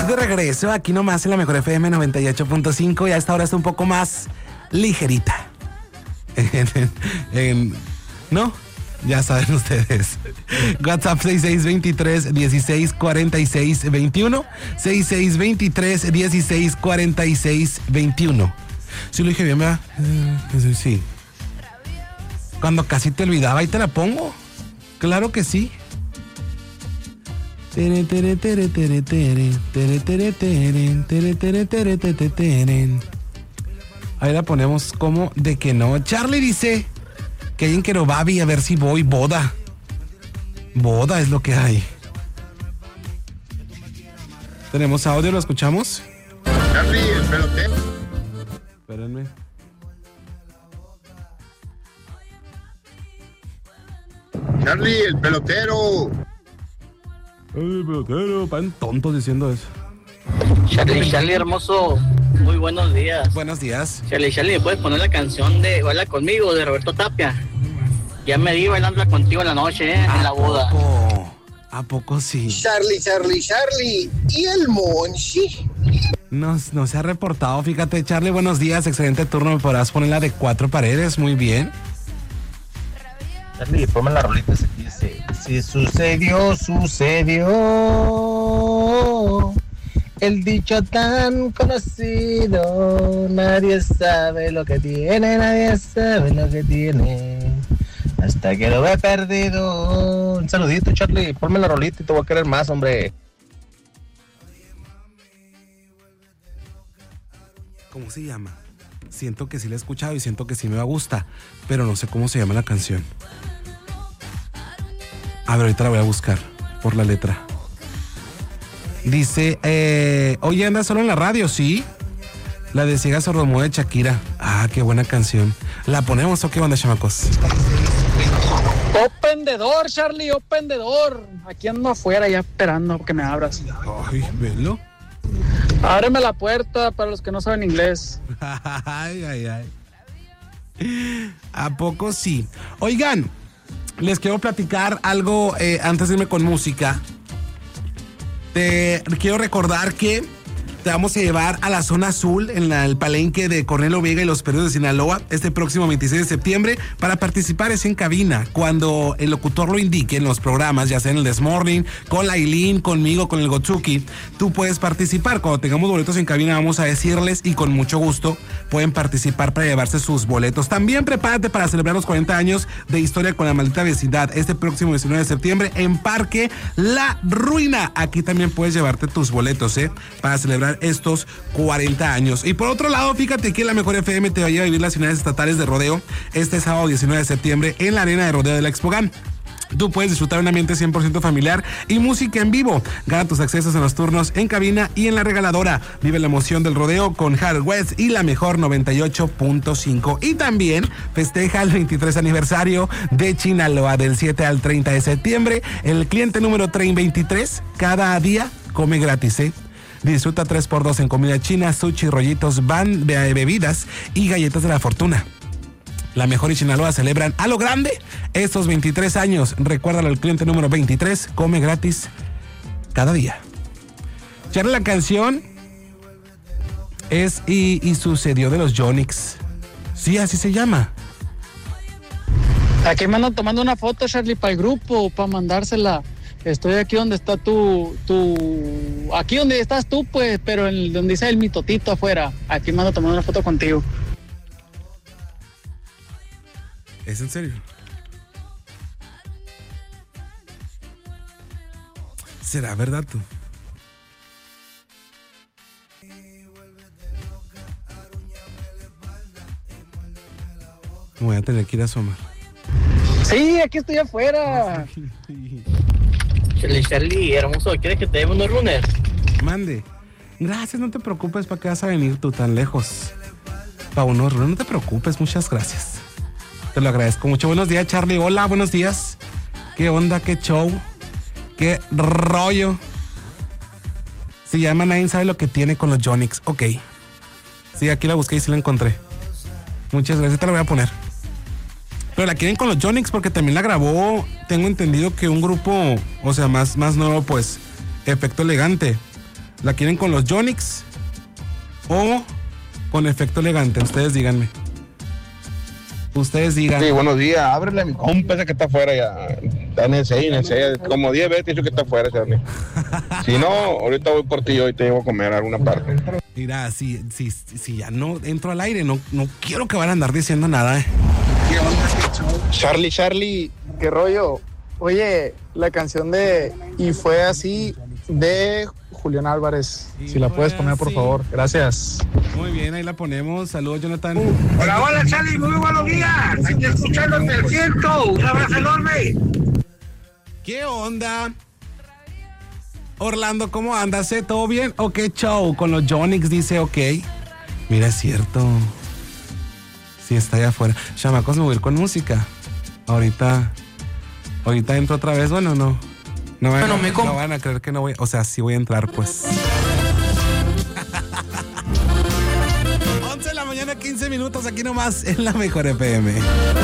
de regreso, aquí nomás en la Mejor FM 98.5 y a esta hora está un poco más ligerita. ¿No? Ya saben ustedes. WhatsApp 6623-1646-21. 6623-1646-21. Sí lo dije bien, ¿verdad? Sí. Cuando casi te olvidaba, ahí te la pongo. Claro que sí. Ahí la ponemos como de que no. Charlie dice que hay en Kerobabi, a ver si voy. Boda es lo que hay. ¿Tenemos audio? ¿Lo escuchamos? Charlie, el pelotero. Espérenme. Charlie, el pelotero. El pelotero, pan tontos diciendo eso. Charlie hermoso, muy buenos días. Buenos días. Charlie, ¿me puedes poner la canción de Baila Conmigo de Roberto Tapia? Ya me vi bailándola contigo en la noche, en la boda. ¿A poco sí? Charlie. ¿Y el Monchi? No se ha reportado, fíjate, Charlie, buenos días, excelente turno, me podrás poner la de 4 paredes, muy bien. Charlie, ponme la rolita que dice: si sucedió, el dicho tan conocido, nadie sabe lo que tiene, hasta que lo he perdido. Un saludito, Charlie, ponme la rolita y te voy a querer más, hombre. ¿Cómo se llama? Siento que sí la he escuchado y siento que sí me gusta, pero no sé cómo se llama la canción. A ver, ahorita la voy a buscar por la letra. Dice, oye, anda solo en la radio, ¿sí? La de Ciega Sordomuda de Shakira. Ah, qué buena canción. ¿La ponemos o qué onda, chamacos? Open the door, Charlie, open the door. Aquí ando afuera ya esperando que me abras. Ay, velo. Ábreme la puerta para los que no saben inglés. Ay. ¿A poco sí? Oigan, les quiero platicar algo antes de irme con música. Te quiero recordar que te vamos a llevar a la zona azul en el palenque de Cornelio Vega y los Perdidos de Sinaloa este próximo 26 de septiembre. Para participar es en cabina, cuando el locutor lo indique en los programas, ya sea en el This Morning, con la Ailín, conmigo, con el Gotsuki. Tú puedes participar. Cuando tengamos boletos en cabina vamos a decirles y con mucho gusto pueden participar para llevarse sus boletos. También prepárate para celebrar los 40 años de Historia con la Maldita Vecindad este próximo 19 de septiembre en Parque La Ruina. Aquí también puedes llevarte tus boletos, para celebrar estos 40 años. Y por otro lado, fíjate que la Mejor FM te va a llevar a vivir las finales estatales de rodeo este sábado 19 de septiembre en la arena de rodeo de la Expogan. Tú puedes disfrutar un ambiente 100% familiar y música en vivo. Gana tus accesos en los turnos en cabina y en la regaladora. Vive la emoción del rodeo con Harold West y la Mejor 98.5. Y también festeja el 23 aniversario de Chinaloa del 7 al 30 de septiembre. El cliente número 23 cada día come gratis, Disfruta 3x2 en comida china, sushi, rollitos, bebidas y galletas de la fortuna. La Mejor y Chinaloa celebran a lo grande estos 23 años. Recuérdalo, el cliente número 23 come gratis cada día. Charlie, la canción es y sucedió de los Yonix. Sí, así se llama. Aquí me andan tomando una foto, Charlie, para el grupo, para mandársela. Estoy aquí donde está aquí donde estás tú, pues, pero donde dice el mitotito afuera. Aquí me ando tomando una foto contigo. ¿Es en serio? ¿Será verdad tú? Me voy a tener que ir a asomar. Sí, aquí estoy afuera. Charlie, hermoso, ¿quieres que te dé unos runners? Mande. Gracias, no te preocupes, ¿para qué vas a venir tú tan lejos? Para unos runners, no te preocupes, muchas gracias. Te lo agradezco mucho. Buenos días, Charlie. Hola, buenos días. ¿Qué onda? ¿Qué show? ¿Qué rollo? Se llama Nadie sabe lo que tiene con los Yonix. Ok. Sí, aquí la busqué y sí la encontré. Muchas gracias, te la voy a poner. Pero la quieren con los Yonix porque también la grabó, tengo entendido que un grupo, o sea, más nuevo, pues, Efecto Elegante. ¿La quieren con los Yonix o con efecto elegante? Ustedes díganme. Ustedes digan. Sí, buenos días. Ábrele a mi compa ese que está afuera ya. Está en ese. Como 10 veces he dicho que está afuera, Charlie. Si no, ahorita voy por ti y hoy te llevo a comer a alguna parte. Mira, si ya no entro al aire, no quiero que van a andar diciendo nada, Charlie, qué rollo. Oye, la canción de Y fue así de Julián Álvarez. Si la puedes poner, por favor. Gracias. Muy bien, ahí la ponemos. Saludos, Jonathan. Hola, Charlie, muy buenos días. Aquí escuchándote el ciento. Un abrazo enorme. ¿Qué onda? Orlando, ¿cómo andas? ¿Todo bien? ¿O qué show? Con los Yonix dice ok. Mira, es cierto. Sí, está allá afuera. Chamacos, me voy a ir con música. Ahorita entro otra vez. Bueno, no. No van a creer que no voy. O sea, sí voy a entrar, pues. 11 de la mañana, 15 minutos. Aquí nomás en la Mejor FM.